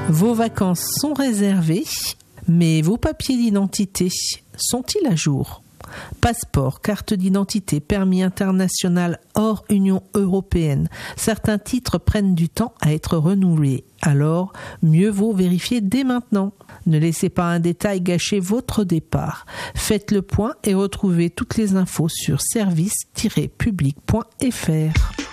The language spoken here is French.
Vos vacances sont réservées, mais vos papiers d'identité sont-ils à jour ? Passeport, carte d'identité, permis international hors Union européenne. Certains titres prennent du temps à être renouvelés. Alors, mieux vaut vérifier dès maintenant. Ne laissez pas un détail gâcher votre départ. Faites le point et retrouvez toutes les infos sur service-public.fr.